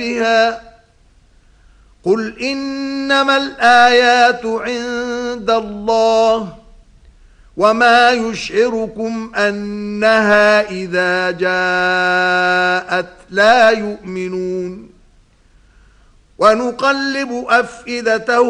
بها قل إنما الآيات عند الله وما يشعركم أنها إذا جاءت لا يؤمنون ونقلب أفئدتهم